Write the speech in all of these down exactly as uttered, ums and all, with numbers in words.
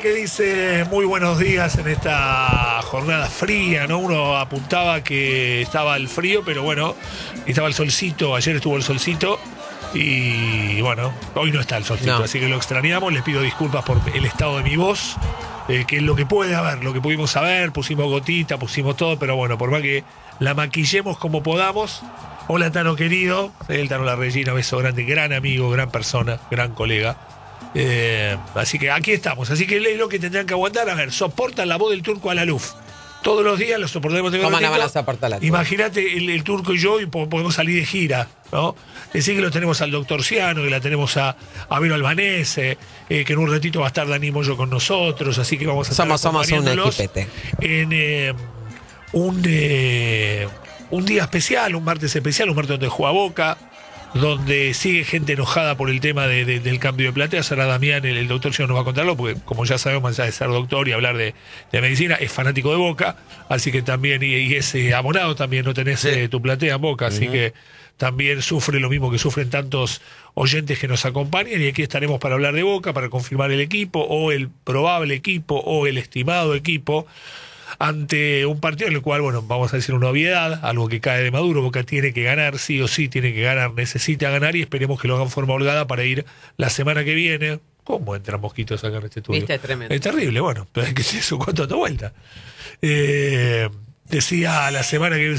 que dice muy buenos días en esta jornada fría, ¿no? Uno apuntaba que estaba el frío, pero bueno, estaba el solcito, ayer estuvo el solcito y bueno, hoy no está el solcito, no. Así que lo extrañamos, les pido disculpas por el estado de mi voz, eh, que es lo que puede haber, lo que pudimos saber, pusimos gotita, pusimos todo, pero bueno, por más que la maquillemos como podamos. Hola Tano querido, el Tano La Regina, beso grande, gran amigo, gran persona, gran colega. Eh, así que aquí estamos, así que es lo que tendrán que aguantar. A ver, soportan la voz del turco a la luz. Todos los días lo soportemos. ¿Cómo no van a soportar la voz? Imagínate el, el turco y yo y podemos salir de gira, ¿no? Decir que lo tenemos al doctor Ciano, que la tenemos a, a Vero Albanese, eh, que en un ratito va a estar Dani Moyo con nosotros, así que vamos a estar somos, somos un equipete. En eh, un, eh, un día especial, un martes especial, un martes donde juega Boca, donde sigue gente enojada por el tema de, de, del cambio de platea. Ahora Damián, el, el doctor Ciano, nos va a contarlo, porque como ya sabemos, más allá de ser doctor y hablar de, de medicina, es fanático de Boca, así que también, y, y es eh, abonado también, no tenés sí. eh, tu platea en Boca, uh-huh. Así que también sufre lo mismo que sufren tantos oyentes que nos acompañan, y aquí estaremos para hablar de Boca, para confirmar el equipo, o el probable equipo, o el estimado equipo, ante un partido en el cual, bueno, vamos a decir una obviedad, algo que cae de maduro. Boca tiene que ganar, sí o sí tiene que ganar, necesita ganar, y esperemos que lo hagan en forma holgada para ir la semana que viene. ¿Cómo entran mosquitos acá en este estudio? Viste, es tremendo. Es terrible, bueno, pero es que es eso, ¿cuánto da vuelta? Eh, decía la semana que...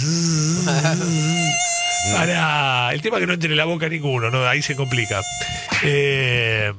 Para el tema que no entre en la boca ninguno, ¿no? Ahí se complica. Eh...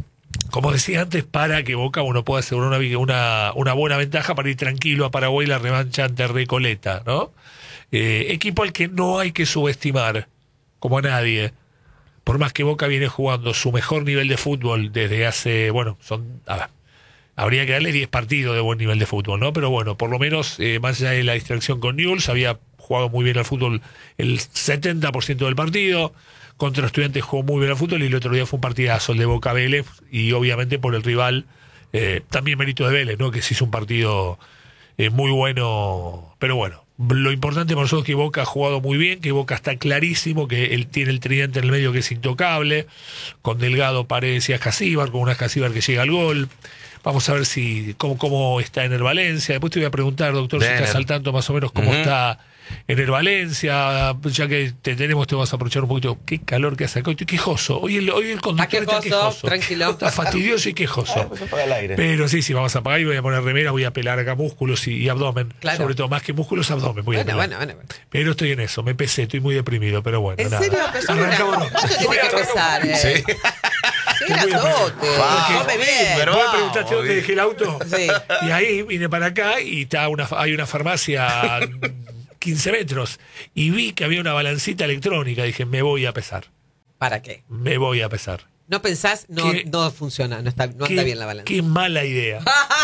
Como decía antes, para que Boca uno pueda asegurar una, una, una buena ventaja para ir tranquilo a Paraguay, la revancha ante Recoleta, ¿no? Eh, equipo al que no hay que subestimar, como a nadie. Por más que Boca viene jugando su mejor nivel de fútbol desde hace, bueno, son a ver, habría que darle diez partidos de buen nivel de fútbol, ¿no? Pero bueno, por lo menos, eh, más allá de la distracción con Newell's, había jugado muy bien al fútbol el setenta por ciento del partido. Contra Estudiantes jugó muy bien al fútbol, y el otro día fue un partidazo el de Boca Vélez, y obviamente por el rival, eh, también mérito de Vélez, ¿no? Que se hizo un partido eh, muy bueno. Pero bueno, lo importante para nosotros es que Boca ha jugado muy bien, que Boca está clarísimo, que él tiene el tridente en el medio que es intocable, con Delgado, Paredes y Ascasíbar, con un Ascasíbar que llega al gol. Vamos a ver si cómo, cómo está Ener Valencia. Después te voy a preguntar, doctor, Denner. Si estás al tanto más o menos cómo uh-huh. está Ener Valencia. Ya que te tenemos, te vas a aprovechar un poquito. Qué calor que hace acá. Estoy quejoso. Hoy el, hoy el conductor está, quejoso, está quejoso. Tranquilo. Está fastidioso y quejoso. Ah, pues apaga el aire. Pero sí, sí, vamos a apagar y voy a poner remera. Voy a pelar acá músculos y, y abdomen. Claro. Sobre todo, más que músculos, abdomen. Voy bueno, a bueno, bueno, bueno. Pero estoy en eso. Me pesé, estoy muy deprimido. Pero bueno, ¿en nada. serio? Arrancámonos. ¿Cuánto tiene que pesar? Eh? Sí. Sí, grandote. Wow. Come bien. Pero vos me preguntaste dónde dejé el auto. Sí. Y ahí vine para acá y está una, hay una farmacia a quince metros. Y vi que había una balancita electrónica. Dije, me voy a pesar. ¿Para qué? Me voy a pesar. No pensás, no, ¿Qué? no funciona, no, está, no anda Qué, bien la balanza. Qué mala idea.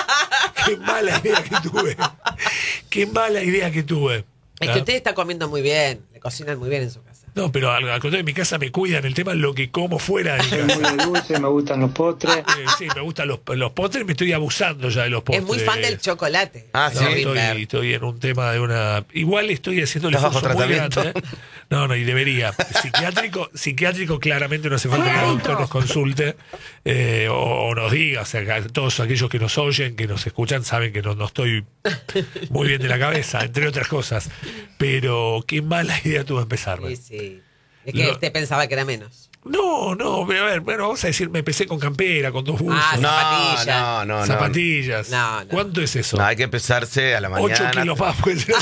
Qué mala idea que tuve. Qué mala idea que tuve. Es que usted está comiendo muy bien, le cocinan muy bien en su casa. No, pero al, al contrario, en mi casa me cuidan. El tema es lo que como fuera de mi casa. Soy muy dulce, me gustan los postres. Eh, sí, me gustan los, los postres, me estoy abusando ya de los postres. Es muy fan del chocolate. Ah, No, sí. estoy, estoy en un tema de una... Igual estoy haciendo el ¿Estás bajo esfuerzo muy tratamiento? grande. ¿eh? No, no, y debería. Psiquiátrico, psiquiátrico claramente no hace falta que el doctor nos consulte eh, o, o nos diga. O sea, que todos aquellos que nos oyen, que nos escuchan, saben que no, no estoy muy bien de la cabeza, entre otras cosas. Pero qué mala idea tuve empezarme. Sí, sí. Es que Lo- usted pensaba que era menos. No, no, pero a ver, bueno, vamos a decir, me empecé con campera, con dos buzos, Ah, No, zapatillas. no, no, no. zapatillas. No, no. ¿Cuánto es eso? No, hay que empezarse a la mañana. Ocho kilos más, puede ser.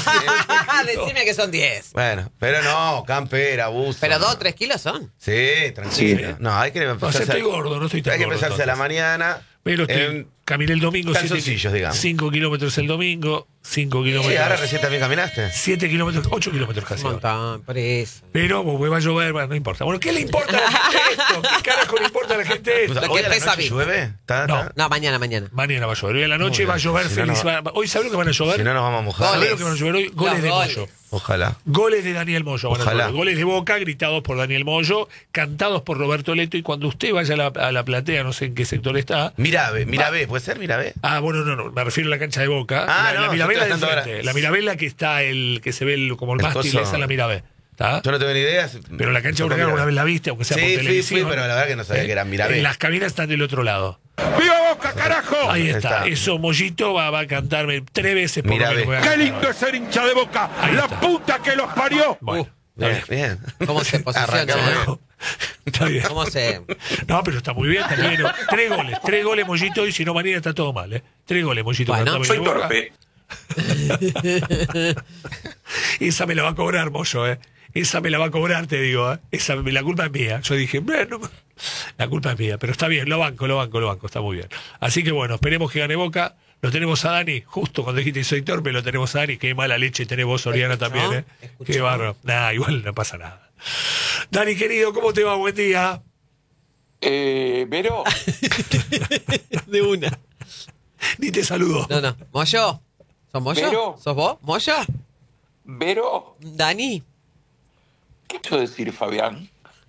Decime que son diez. Bueno, pero no, campera, buzo. Pero dos o tres kilos son. Sí, tranquilo. Sí. No, hay que O sea, empezarse. estoy gordo, no estoy tan Hay que gordo, empezarse a la entonces. mañana. Pero estoy, en- caminé el domingo calzoncillos, digamos. cinco kilómetros el domingo, cinco Sí, kilómetros. ahora recién también caminaste. siete kilómetros, ocho kilómetros casi. Un ahora. montón, por eso. Pero como va a llover, bueno, no importa. Bueno, ¿qué le importa a la gente esto? ¿Qué carajo le importa a la gente esto? Lo Hoy que a la pesa noche bien. llueve. ¿Está- No. está? No, mañana, mañana. Mañana va a llover. Hoy a la noche Muy va a bien. llover Si no, feliz. no va- Hoy, ¿sabes lo que van a llover? Si no nos vamos a mojar. ¿Sabés Goles. lo que van a llover hoy? Goles Los de goles. Moyo. Ojalá. Goles de Daniel Moyo. Van a Ojalá. llover. Goles de Boca, gritados por Daniel Moyo, cantados por Roberto Leto. Y cuando usted vaya a la, a la platea, no sé en qué sector está. Mirabe, Mirabe, ¿puede ser Mirabe? Ah, bueno, no, no, me refiero a la cancha de Boca. Ah, la, no, la Mirabela yo del estoy frente. ahora. La Mirabela que está el que se ve el- como el El mástil, coso. esa es la Mirabé. ¿Está? Yo no tengo ni idea. Pero la cancha de Huracán alguna vez la viste, aunque sea Sí, por fui, televisión. fui, pero la verdad que no sabía que era Mirabe. En las cabinas están del otro lado. ¡Viva Boca, carajo! Ahí está. Está. Eso, Mollito va, va a cantarme tres veces por Mira, lo menos. ve. voy a ¡Qué cantar. lindo es ser hincha de Boca! Ahí ¡La está. puta que los parió! Bueno, está Bien, bien. bien. ¿Cómo se posiciona? Arrancamos eh? bien. Está bien. ¿Cómo se...? No, pero está muy bien también. ¿no? Tres goles, tres goles, Mollito, y si no, mañana está todo mal, ¿eh? Tres goles, Mollito. Bueno, cantame Soy de Boca. torpe. Esa me la va a cobrar, Moyo, ¿eh? Esa me la va a cobrar, te digo, ¿eh? Esa, la culpa es mía. Yo dije, bueno, la culpa es mía, pero está bien, lo banco, lo banco, lo banco, está muy bien. Así que bueno, esperemos que gane Boca. Lo tenemos a Dani, justo cuando dijiste soy torpe, lo tenemos a Dani. Qué mala leche tenés vos, Soriana, ¿Escuchó? también, ¿eh? ¿Escuchó? Qué bárbaro. Nah, igual no pasa nada. Dani, querido, ¿cómo te va? Buen día. Eh, Vero, De una. Ni te saludo. No, no. ¿Moyo? ¿Sos Moyo? Pero- ¿Sos vos? ¿Moyo? Vero, ¿Dani? ¿qué quiero decir, Fabián?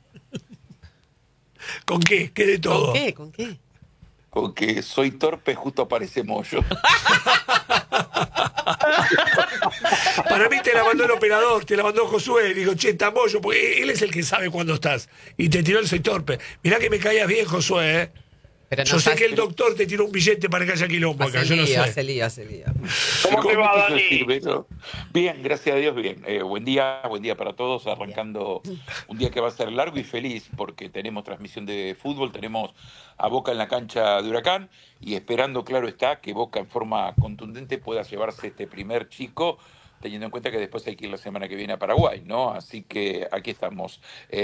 ¿Con qué? ¿Qué de todo? ¿Con qué? ¿Con qué? Con que soy torpe, justo aparece Moyo. Para mí te la mandó el operador, te la mandó Josué. Digo, che, está Moyo, porque él es el que sabe cuándo estás. Y te tiró el soy torpe. Mirá que me caías bien, Josué, ¿eh? Pero no Yo sé sabes- que el doctor te tiró un billete para que haya quilombo acá, Hace yo lo lío, sé. hace lío, hace lío. ¿Cómo te va, Dani? Decir, Vero? Bien, gracias a Dios, bien. Eh, buen día, buen día para todos, arrancando un día que va a ser largo y feliz porque tenemos transmisión de fútbol, tenemos a Boca en la cancha de Huracán y esperando, claro está, que Boca en forma contundente pueda llevarse este primer chico, teniendo en cuenta que después hay que ir la semana que viene a Paraguay, ¿no? Así que aquí estamos.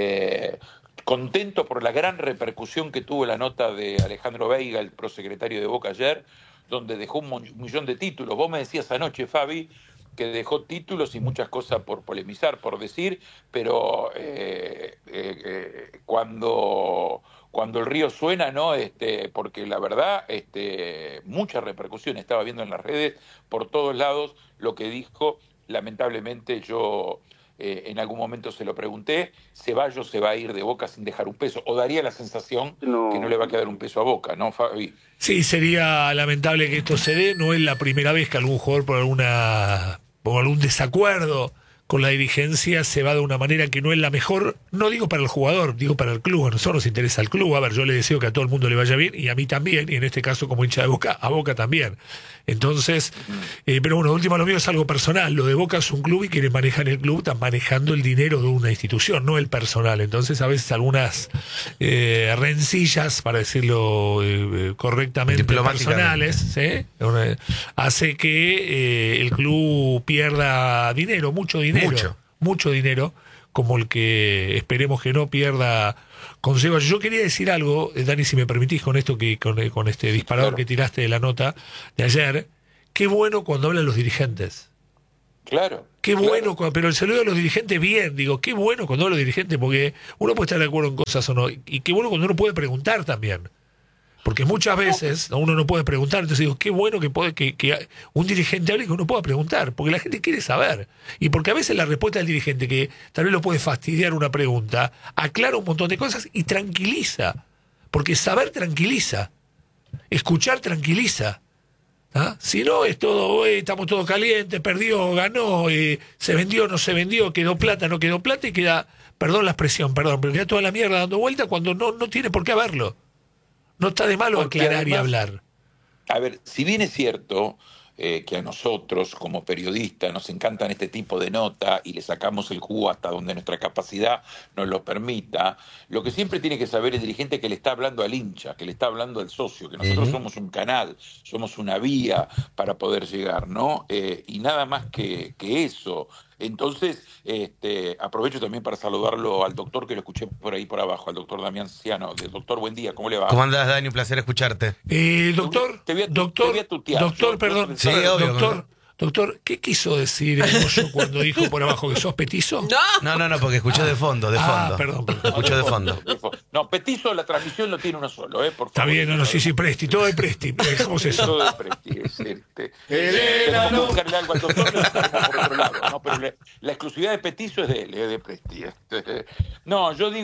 Eh, contento por la gran repercusión que tuvo la nota de Alejandro Veiga, el prosecretario de Boca ayer, donde dejó un mo- millón de títulos. Vos me decías anoche, Fabi, que dejó títulos y muchas cosas por polemizar, por decir, pero eh, eh, eh, cuando, cuando el río suena, ¿no? Este, porque la verdad, este, mucha repercusión estaba viendo en las redes por todos lados lo que dijo. Lamentablemente yo eh, en algún momento se lo pregunté, Ceballos se va a ir de Boca sin dejar un peso, o daría la sensación No. Eh, que no le va a quedar un peso a Boca, ¿no, Fabi? Sí, sería lamentable que esto se dé. No es la primera vez que algún jugador por alguna por algún desacuerdo con la dirigencia se va de una manera que no es la mejor. No digo para el jugador, digo para el club. A nosotros nos interesa el club. A ver, yo le deseo que a todo el mundo le vaya bien y a mí también, y en este caso como hincha de Boca, a Boca también. Entonces, eh, pero bueno, de última lo mío es algo personal. Lo de Boca es un club y quienes manejan el club están manejando el dinero de una institución, no el personal. Entonces, a veces algunas eh, rencillas, para decirlo eh, correctamente, Diplomáticamente. personales, ¿sí? Una- hace que eh, el club pierda dinero, mucho dinero. Mucho. Mucho dinero, como el que esperemos que no pierda con Ceballos. Yo quería decir algo, eh, Dani, si me permitís, con esto que con, con este disparador claro. que tiraste de la nota de ayer. Qué bueno cuando hablan los dirigentes. Claro. Qué claro. bueno, cu- pero el saludo a los dirigentes bien, digo, qué bueno cuando hablan los dirigentes, porque uno puede estar de acuerdo en cosas o no, y qué bueno cuando uno puede preguntar también. Porque muchas veces uno no puede preguntar, entonces digo, qué bueno que, puede, que, que un dirigente hable y que uno pueda preguntar, porque la gente quiere saber. Y porque a veces la respuesta del dirigente, que tal vez lo puede fastidiar una pregunta, aclara un montón de cosas y tranquiliza. Porque saber tranquiliza, escuchar tranquiliza. ¿Ah? Si no, es todo, eh, estamos todos calientes, perdió, ganó, eh, se vendió, no se vendió, quedó plata, no quedó plata y queda, perdón la expresión, perdón, pero queda toda la mierda dando vuelta cuando no, no tiene por qué haberlo. No está de malo Porque aclarar y además- hablar. A ver, si bien es cierto eh, que a nosotros como periodistas nos encantan este tipo de nota y le sacamos el jugo hasta donde nuestra capacidad nos lo permita, lo que siempre tiene que saber el dirigente es que le está hablando al hincha, que le está hablando al socio, que nosotros somos un canal, somos una vía para poder llegar, ¿no? Eh, y nada más que, que eso. Entonces, este, aprovecho también para saludarlo al doctor que lo escuché por ahí por abajo, al doctor Damián Ciano. Doctor, buen día, ¿cómo le va? ¿Cómo andás, Dani? Un placer escucharte. Eh, doctor, Te voy a- te doctor, voy a tutear. doctor, Yo- perdón, yo- Sí, obvio, doctor, doctor, ¿qué quiso decir el Moyo cuando dijo por abajo que sos petizo? ¡No! No, no, no, porque escuché de fondo, de Ah, fondo. perdón, perdón. Escucho de fondo. No, petizo, la transmisión lo tiene uno solo, ¿eh? Por Está favor. bien, no, no, sí, sí, Presti, todo de Presti. ¿Cómo es eso? Todo de Presti, es este. Tenemos que buscarle algo al doctor, lo buscaremos por otro lado, ¿no? Pero la, la exclusividad de petizo es de él, es de Presti. este. No, yo digo,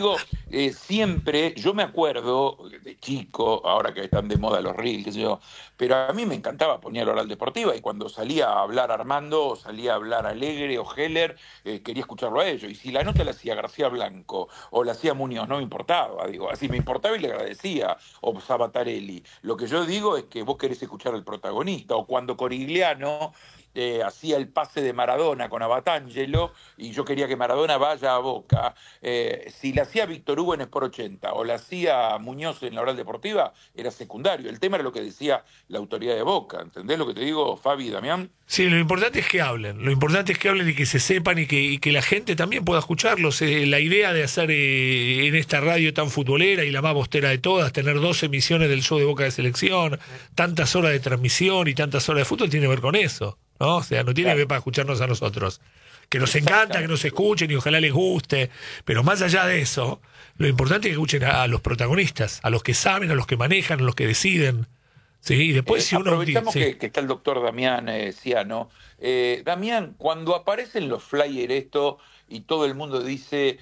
eh, siempre, yo me acuerdo de chico, ahora que están de moda los reels, qué sé yo, pero a mí me encantaba poner Oral Deportiva y cuando salía a hablar Armando, o salía a hablar Alegre o Heller, eh, quería escucharlo a ellos. Y si la nota la hacía García Blanco o la hacía Muñoz, no me importaba, digo, así me importaba y le agradecía, o Sabatarelli. Lo que yo digo es que vos querés escuchar al protagonista, o cuando Corigliano eh, hacía el pase de Maradona con Abatangelo y yo quería que Maradona vaya a Boca, eh, si la hacía Víctor Hugo en Sport ochenta o la hacía Muñoz en la Oral Deportiva, era secundario. El tema era lo que decía la autoridad de Boca. ¿Entendés lo que te digo, Fabi y Damián? Sí, lo importante es que hablen, lo importante es que hablen y que se sepan y que, y que la gente también pueda escucharlos. Eh, la idea de hacer eh, en esta radio tan futbolera y la más bostera de todas, tener dos emisiones del show de Boca de Selección, tantas horas de transmisión y tantas horas de fútbol, tiene que ver con eso, ¿no? O sea, no tiene que ver para escucharnos a nosotros. Que nos encanta que nos escuchen y ojalá les guste, pero más allá de eso, lo importante es que escuchen a, a los protagonistas, a los que saben, a los que manejan, a los que deciden. Sí, y después Eh, si uno... aprovechamos sí. que, que está el doctor Damián eh, Ciano. Eh, Damián, cuando aparecen los flyers esto y todo el mundo dice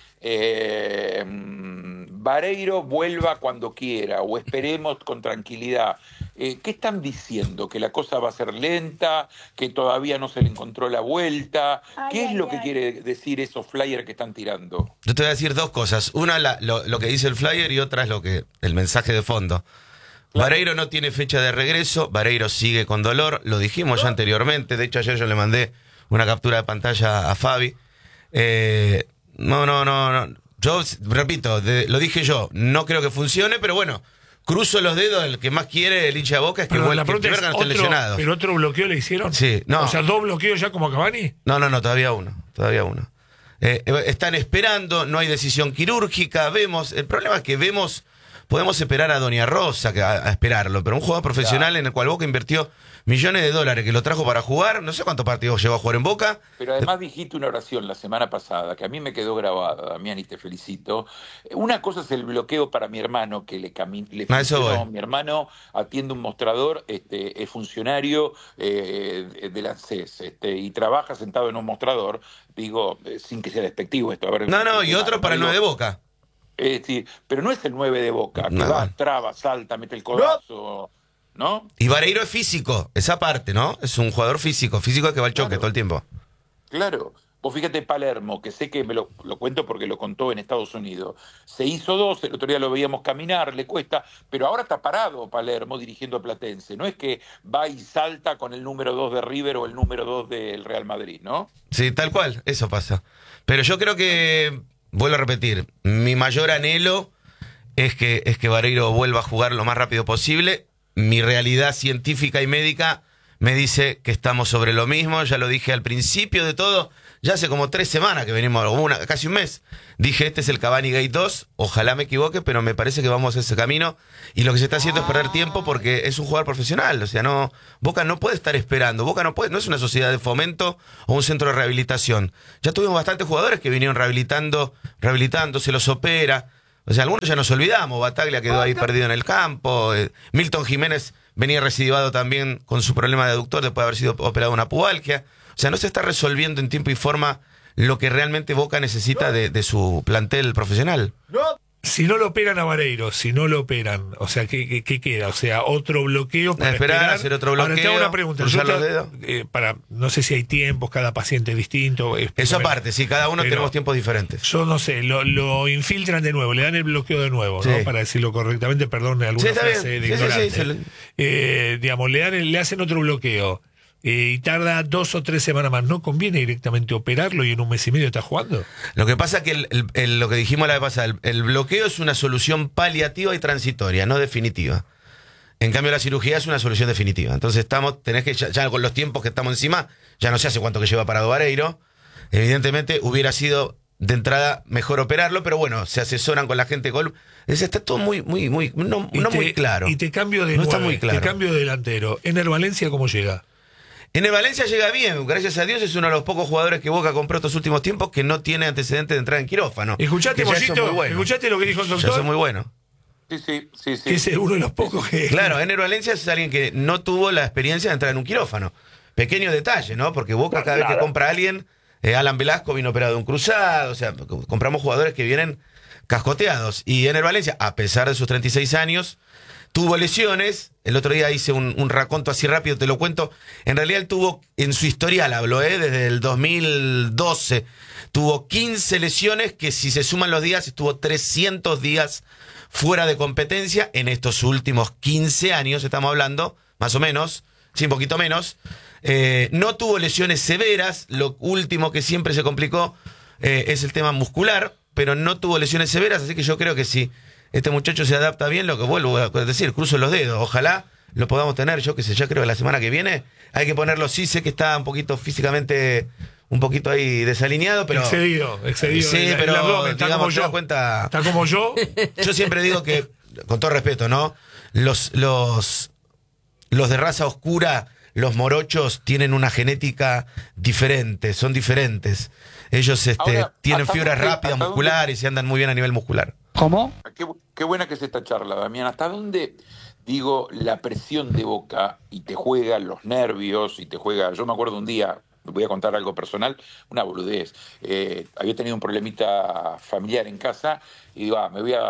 eh, mm, Vareiro vuelva cuando quiera o esperemos con tranquilidad, eh, ¿qué están diciendo? ¿Que la cosa va a ser lenta? ¿Que todavía no se le encontró la vuelta? Ay, ¿Qué es ay, lo que ay. quiere decir esos flyers que están tirando? Yo te voy a decir dos cosas. Una, la- lo, lo que dice el flyer, y otra es lo que el mensaje de fondo. Vareiro no tiene fecha de regreso, Vareiro sigue con dolor, lo dijimos ya anteriormente, de hecho ayer yo le mandé una captura de pantalla a Fabi. Eh, no, no, no, no, yo repito, de- lo dije yo, no creo que funcione, pero bueno, cruzo los dedos, el que más quiere el hincha de Boca es que, Pero vuelva, la que pregunta primero es, que no estén otro, lesionados. ¿pero otro bloqueo le hicieron? Sí, no. O sea, ¿dos bloqueos ya como Cavani? No, no, no, todavía uno, todavía uno. Eh, eh, están esperando, no hay decisión quirúrgica, vemos, el problema es que vemos, podemos esperar a Doña Rosa que a, a esperarlo, pero un jugador profesional en el cual Boca invirtió millones de dólares, que lo trajo para jugar, no sé cuántos partidos llegó a jugar en Boca. Pero además dijiste una oración la semana pasada que a mí me quedó grabada, Damián, y te felicito. Una cosa es el bloqueo para mi hermano, que le, cami le A eso funcionó. voy. Mi hermano atiende un mostrador, este, es funcionario eh, de la ANSES este, y trabaja sentado en un mostrador, digo, eh, sin que sea despectivo esto. A ver, No, no, y otro para el digo, nueve de Boca. Es decir, pero no es el nueve de Boca, que No. va, traba, salta, mete el codazo, ¿no? Y Vareiro es físico, esa parte, ¿no? Es un jugador físico, físico que va al choque Claro. todo el tiempo. Claro. Vos fíjate Palermo, que sé que me lo, lo cuento porque lo contó en Estados Unidos. Se hizo dos, el otro día lo veíamos caminar, le cuesta, pero ahora está parado Palermo dirigiendo a Platense. No es que va y salta con el número dos de River o el número dos del Real Madrid, ¿no? Sí, tal cual, eso pasa. Pero yo creo que, vuelvo a repetir, mi mayor anhelo es que, es que Vareiro vuelva a jugar lo más rápido posible. Mi realidad científica y médica me dice que estamos sobre lo mismo. Ya lo dije al principio de todo, ya hace como tres semanas que venimos, una, casi un mes. Dije, este es el Cavani Gate dos, ojalá me equivoque, pero me parece que vamos a ese camino. Y lo que se está haciendo es perder tiempo porque es un jugador profesional. O sea, no, Boca no puede estar esperando. Boca no puede, no es una sociedad de fomento o un centro de rehabilitación. Ya tuvimos bastantes jugadores que vinieron rehabilitando, rehabilitando, se los opera. O sea, algunos ya nos olvidamos. Bataglia quedó ahí perdido en el campo. eh, Milton Jiménez venía recidivado también con su problema de aductor después de haber sido operado de una pubalgia. O sea, no se está resolviendo en tiempo y forma lo que realmente Boca necesita de, de su plantel profesional. Si no lo operan a Vareiro, si no lo operan, o sea, ¿qué, qué, qué queda? O sea, otro bloqueo para Esperar, esperar. hacer otro Ahora te bloqueo, hago una pregunta. cruzar Yo te- los dedos. eh, para, no sé si hay tiempos, cada paciente es distinto. Eso explícame. aparte, sí, cada uno Pero tenemos tiempos diferentes. Yo no sé, lo, lo infiltran de nuevo, le dan el bloqueo de nuevo, Sí. ¿no? Para decirlo correctamente, perdón, alguna Sí, está frase bien. de Sí, sí, sí, ignorante. se le- Eh, digamos, le, dan el- le hacen otro bloqueo eh, y tarda dos o tres semanas más. ¿No conviene directamente operarlo y en un mes y medio está jugando? Lo que pasa es que el- el- el- lo que dijimos la vez pasada, el, el bloqueo es una solución paliativa y transitoria, no definitiva. En cambio, la cirugía es una solución definitiva. Entonces, estamos, tenés que, ya, ya con los tiempos que estamos encima, ya no sé hace cuánto que lleva parado Vareiro. Evidentemente, hubiera sido de entrada mejor operarlo, pero bueno, se asesoran con la gente de Gol. Es, está todo muy, muy, muy, no, Y no te- muy claro. Y te cambio de No está nueve, muy claro. te cambio de delantero. ¿Ener Valencia cómo llega? En el Valencia llega bien, gracias a Dios es uno de los pocos jugadores que Boca compró estos últimos tiempos que no tiene antecedentes de entrar en quirófano. ¿Escuchaste, Que ya eso es Mollito? muy bueno. ¿Escuchaste lo que dijo el Ya doctor? eso es muy bueno. Sí, sí, sí, sí. Que es uno de los pocos que... Claro, Ener Valencia es alguien que no tuvo la experiencia de entrar en un quirófano. Pequeño detalle, ¿no? Porque Boca cada vez que compra a alguien Eh, Alan Velasco vino operado de un cruzado. O sea, compramos jugadores que vienen cascoteados. Y Ener Valencia, a pesar de sus treinta y seis años, tuvo lesiones. El otro día hice un, un raconto así rápido, te lo cuento. En realidad él tuvo, en su historial hablo, ¿eh? desde el dos mil doce, tuvo quince lesiones que si se suman los días, estuvo trescientos días fuera de competencia. En estos últimos quince años, estamos hablando, más o menos, sí, un poquito menos. Eh, no tuvo lesiones severas. Lo último que siempre se complicó eh, es el tema muscular, pero no tuvo lesiones severas, así que yo creo que sí. Este muchacho se adapta bien, lo que vuelvo a decir, cruzo los dedos. Ojalá lo podamos tener, yo que sé, ya creo que la semana que viene hay que ponerlo. Sí, sé que está un poquito físicamente, un poquito ahí desalineado, pero... Excedido, excedido. Sí, el, pero el abdomen, está digamos, como te yo. das cuenta... Está como yo. Yo siempre digo que, con todo respeto, ¿no? Los, los, los de raza oscura, los morochos, tienen una genética diferente, son diferentes. Ellos este, Ahora, tienen ¿hasta fibras dónde- rápidas, hasta dónde- musculares y andan muy bien a nivel muscular. ¿Cómo? Qué, bu- qué buena que es esta charla, Damián. ¿Hasta dónde, digo, la presión de Boca y te juega los nervios y te juega... Yo me acuerdo un día, voy a contar algo personal, una boludez. Eh, había tenido un problemita familiar en casa y digo, ah, me voy a,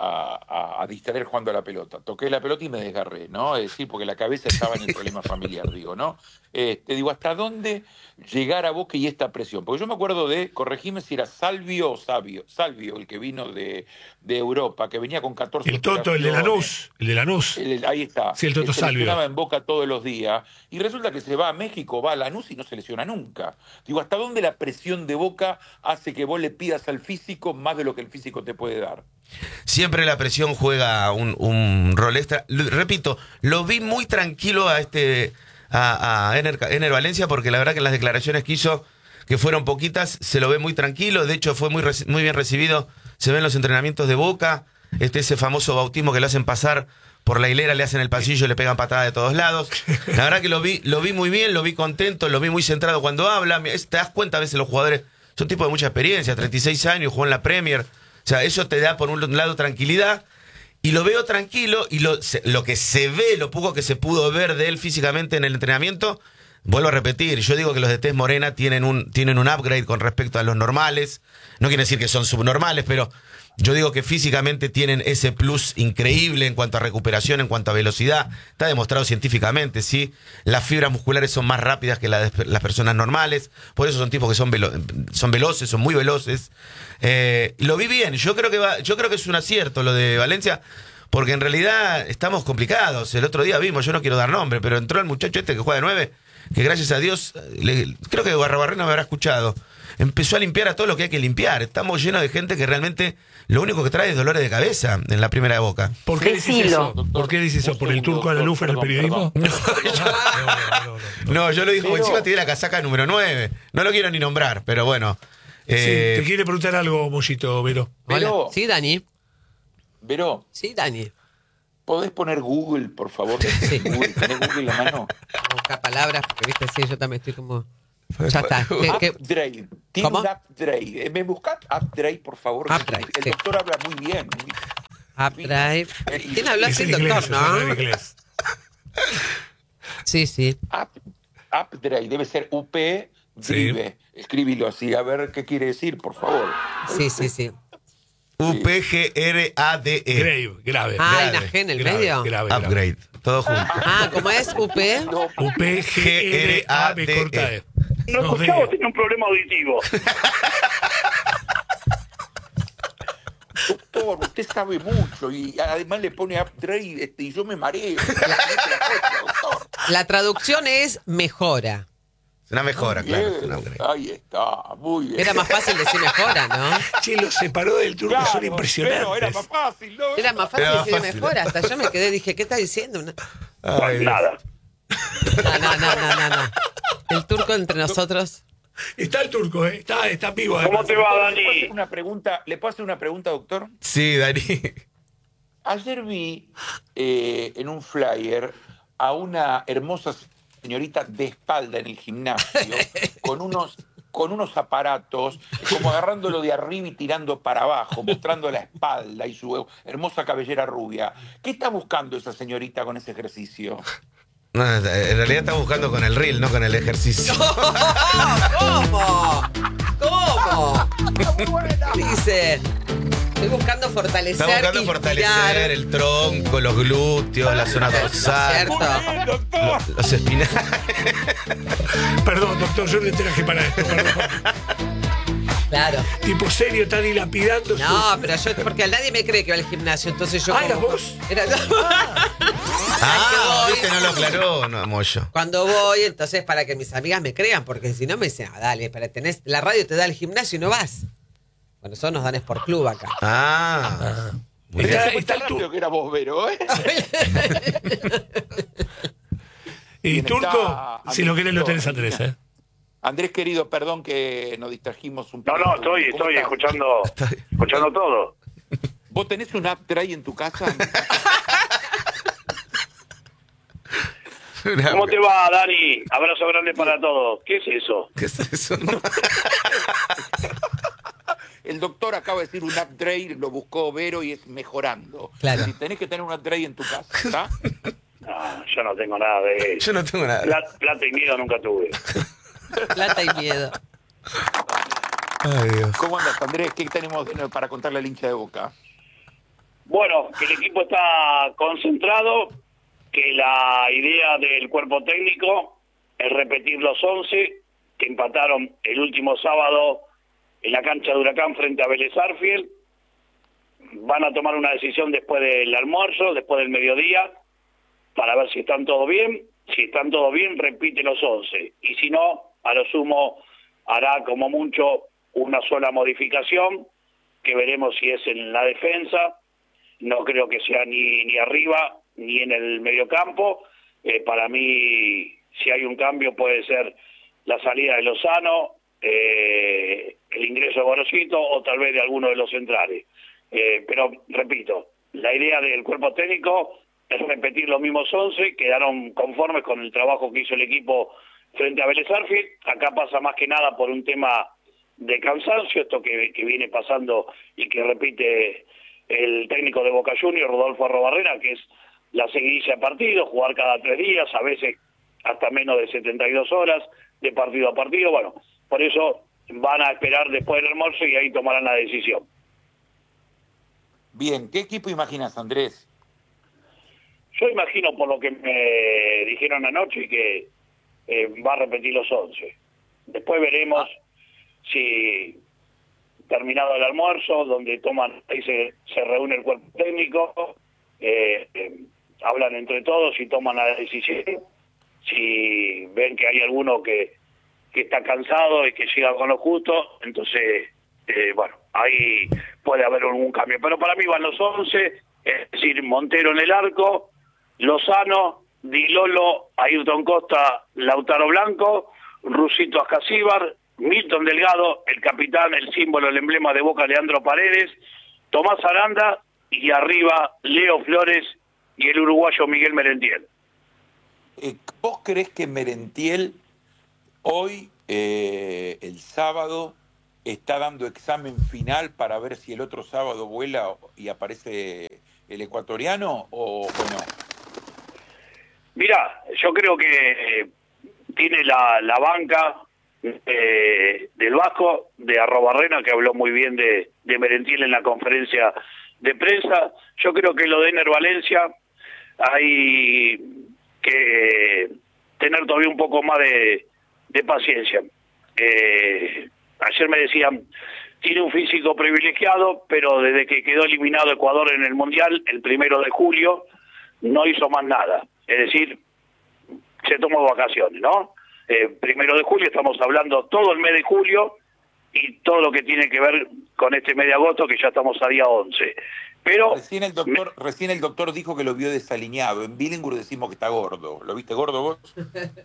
a- a distraer jugando a la pelota. Toqué la pelota y me desgarré, ¿no? Es decir, porque la cabeza estaba en el problema familiar, digo, ¿no? Eh, te digo, ¿hasta dónde llegar a Boca y esta presión? Porque yo me acuerdo de, corregime si era Salvio o Sabio, Salvio, el que vino de, de Europa, que venía con catorce El Toto, el de operaciones. Lanús. El de Lanús. El- ahí está. Sí, el Toto Se Salvio. lesionaba en Boca todos los días y resulta que se va a México, va a Lanús y no se lesiona nunca. Digo, ¿hasta dónde la presión de Boca hace que vos le pidas al físico más de lo que el físico te puede dar? Siempre la presión juega un, un rol extra. Lo- repito, lo vi muy tranquilo a este a, a Ener, Ener Valencia, porque la verdad que en las declaraciones que hizo, que fueron poquitas, se lo ve muy tranquilo. De hecho, fue muy, reci- muy bien recibido. Se ve en los entrenamientos de Boca, este ese famoso bautismo que lo hacen pasar por la hilera, le hacen el pasillo, le pegan patadas de todos lados. La verdad que lo vi, lo vi muy bien, lo vi contento, lo vi muy centrado cuando habla. Es- Te das cuenta, a veces los jugadores son tipos de mucha experiencia, treinta y seis años, jugó en la Premier. O sea, eso te da por un lado tranquilidad. Y lo veo tranquilo, y lo, se- lo que se ve, lo poco que se pudo ver de él físicamente en el entrenamiento, vuelvo a repetir, yo digo que los de tez morena tienen un, tienen un upgrade con respecto a los normales. No quiere decir que son subnormales, pero yo digo que físicamente tienen ese plus increíble en cuanto a recuperación, en cuanto a velocidad. Está demostrado científicamente, ¿sí? Las fibras musculares son más rápidas que las de las personas normales. Por eso son tipos que son, velo son veloces, son muy veloces. Eh, lo vi bien. Yo creo que va, yo creo que es un acierto lo de Valencia, porque en realidad estamos complicados. El otro día vimos, yo no quiero dar nombre, pero entró el muchacho este que juega de nueve, que gracias a Dios, le, creo que Barrabarrena me habrá escuchado. Empezó a limpiar a todo lo que hay que limpiar. Estamos llenos de gente que realmente lo único que trae es dolores de cabeza en la primera de Boca. ¿Por qué dices eso? ¿Por qué dices eso? Un ¿Por el segundo, turco a la luz en el doctor, periodismo? perdón, No, no, no, no. No, yo lo dijo, Pero- encima tiene la casaca número nueve. No lo quiero ni nombrar, pero bueno. Sí, Eh, te quiere preguntar algo, Mollito, Vero. Pero- Hola. Sí, Dani. Vero, Sí, Dani. ¿podés poner Google, por favor? Sí. Google, ¿tenés Google en la mano? Busca palabras, porque viste, sí, yo también estoy como. Ya está. ¿Qué- qué? Upgrade. Tiene ¿Cómo? un upgrade. Eh, ¿Me buscás Upgrade, por favor? Upgrade, El sí. doctor habla muy bien. muy- Updrive. Eh, ¿Quién habla Es sin en inglés, doctor, Susana, en no? inglés. Sí, sí. Up, upgrade. Debe ser U P Drive. Escríbilo así. A ver qué quiere decir, por favor. Sí, sí, sí. U P G R A D E. Grave, grave. Ah, hay grave, una G en el grave, medio. grave, grave. Upgrade. Todo junto. Ah, ¿cómo es? U P. U P G R A B corta E. No No, escuchamos, de- tiene un problema auditivo. Doctor, usted sabe mucho y además le pone upgrade este, y yo me mareo. Doctor. La traducción es mejora. Es una mejora, claro. es un Bien, upgrade. ahí está, muy bien. Era más fácil decir mejora, ¿no? Che, los separó del turco, Claro, son impresionantes. pero era más fácil, ¿no? Era más fácil Era más decir fácil. mejora. Hasta yo me quedé, dije, ¿qué está diciendo? No, Ay, Dios. Nada. no, no, no, no, no. El turco entre nosotros. Está el turco, ¿eh? Está, está vivo. ¿Cómo además. te va, ¿Le puedo hacer Dani? una pregunta? ¿Le puedo hacer una pregunta, doctor? Sí, Dani. Ayer vi eh, en un flyer a una hermosa señorita de espalda en el gimnasio con unos con unos aparatos, como agarrándolo de arriba y tirando para abajo, mostrando la espalda y su hermosa cabellera rubia. ¿Qué está buscando esa señorita con ese ejercicio? No, en realidad está buscando con el reel, no con el ejercicio. ¿Cómo? ¿Cómo? Dice, estoy buscando fortalecer. Está buscando inspirar. fortalecer el tronco, los glúteos, la zona dorsal, Cierto. los, los espinales. Perdón, doctor, yo le traje para esto, perdón. Claro. Tipo serio, está dilapidando. su- No, pero yo, porque nadie me cree que va al gimnasio, entonces yo. Ah, como- ¿eras vos? Era yo. Ah, voy. viste, no lo aclaró, no, Moyo. Cuando voy, entonces para que mis amigas me crean, porque si no me dicen, ah, dale, para tenés, la radio te da el gimnasio y no vas. Bueno, nosotros nos dan Sport Club acá. Ah. Muy Está, bien. está el Rápido tur- que era vos, Vero, ¿eh? y Bien, Turco, está si lo querés lo tenés, Andrés. Andrés, ¿eh? Andrés, querido, perdón que nos distrajimos un No, poco. no, estoy, ¿Cómo estoy estás? escuchando, escuchando todo. ¿Vos tenés un updrive en tu casa? ¿Cómo te va, Dani? Abrazo grande para todos. ¿Qué es eso? ¿Qué es eso? El doctor acaba de decir un upgrade, lo buscó Vero y es mejorando. Claro. Si tenés que tener un upgrade en tu casa, ¿está? No, yo no tengo nada de eso. Yo no tengo nada. Plata, plata y miedo nunca tuve. Plata y miedo. Ay, Dios. ¿Cómo andas, Andrés? ¿Qué tenemos de nuevo para contarle al hincha de Boca? Bueno, que el equipo está concentrado, que la idea del cuerpo técnico es repetir los once que empataron el último sábado en la cancha de Huracán frente a Vélez Arfield. Van a tomar una decisión después del almuerzo, después del mediodía, para ver si están todo bien. Si están todo bien, repite los once. Y si no, a lo sumo hará como mucho una sola modificación, que veremos si es en la defensa. No creo que sea ni, ni arriba ni en el mediocampo. Eh, para mí, si hay un cambio, puede ser la salida de Lozano, eh, el ingreso de Gorosito o tal vez de alguno de los centrales. Eh, pero, repito, la idea del cuerpo técnico es repetir los mismos once, quedaron conformes con el trabajo que hizo el equipo frente a Vélez Arfield. Acá pasa más que nada por un tema de cansancio, esto que, que viene pasando y que repite el técnico de Boca Juniors, Rodolfo Arrobarrena, que es la seguidilla de partidos, jugar cada tres días, a veces hasta menos de setenta y dos horas de partido a partido. Bueno, por eso van a esperar después del almuerzo y ahí tomarán la decisión. Bien, ¿qué equipo imaginas, Andrés? Yo imagino, por lo que me dijeron anoche, que eh, va a repetir los once. Después veremos si, terminado el almuerzo, donde toman, ahí se, se reúne el cuerpo técnico, eh, eh, hablan entre todos y toman la decisión. Si ven que hay alguno que, que está cansado y que llega con lo justo, entonces, eh, bueno, ahí puede haber algún cambio. Pero para mí van los once, es decir, Montero en el arco, Lozano, Di Lolo, Ayrton Costa, Lautaro Blanco, Rusito Ascasíbar, Milton Delgado, el capitán, el símbolo, el emblema de Boca, Leandro Paredes, Tomás Aranda y arriba Leo Flores y el uruguayo Miguel Merentiel. Eh, ¿Vos creés que Merentiel hoy, eh, el sábado, está dando examen final para ver si el otro sábado vuela y aparece el ecuatoriano o, o no? Mirá, yo creo que eh, tiene la, la banca eh, del Vasco, de Arrobarrena, que habló muy bien de, de Merentiel en la conferencia de prensa. Yo creo que lo de Ener Valencia hay que tener todavía un poco más de, de paciencia. Eh, ayer me decían, tiene un físico privilegiado, pero desde que quedó eliminado Ecuador en el Mundial, el primero de julio, no hizo más nada. Es decir, se tomó vacaciones, ¿no? Eh, primero de julio, estamos hablando todo el mes de julio y todo lo que tiene que ver con este mes de agosto, que ya estamos a día once. Pero Recién el doctor, me... recién el doctor dijo que lo vio desaliñado. En Billingur decimos que está gordo. ¿Lo viste gordo vos?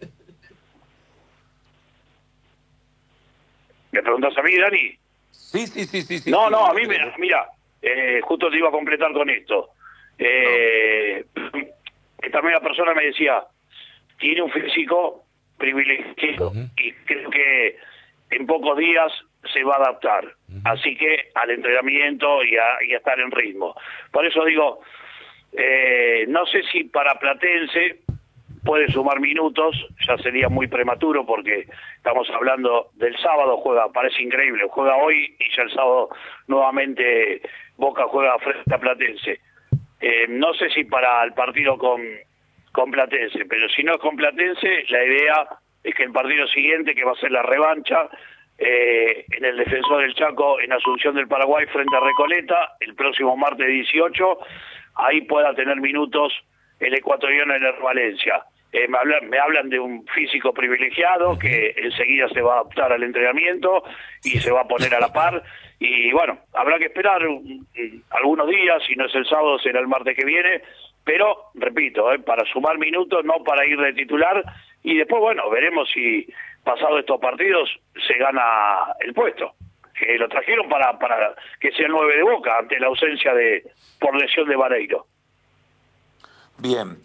¿Me preguntás a mí, Dani? Sí, sí, sí, sí. sí no, sí, no, sí, a mí, sí, mira, mira eh, justo te iba a completar con esto. Eh, no. Esta misma persona me decía, tiene un físico privilegiado uh-huh. y creo que en pocos días se va a adaptar. Uh-huh. Así que al entrenamiento y a, y a estar en ritmo. Por eso digo, eh, no sé si para Platense puede sumar minutos, ya sería muy prematuro porque estamos hablando del sábado, juega, parece increíble, juega hoy y ya el sábado nuevamente Boca juega frente a Platense. Eh, no sé si para el partido con, con Platense, pero si no es con Platense, la idea es que el partido siguiente, que va a ser la revancha, eh, en el Defensor del Chaco, en Asunción del Paraguay, frente a Recoleta, el próximo martes dieciocho, ahí pueda tener minutos el ecuatoriano en el Valencia. Eh, me, hablan, me hablan de un físico privilegiado que enseguida se va a adaptar al entrenamiento y se va a poner a la par. Y bueno, habrá que esperar um, algunos días, si no es el sábado será el martes que viene, pero repito, eh, para sumar minutos, no para ir de titular, y después bueno, veremos si pasado estos partidos se gana el puesto. Que lo trajeron para, para que sea el nueve de Boca ante la ausencia de por lesión de Vareiro. Bien.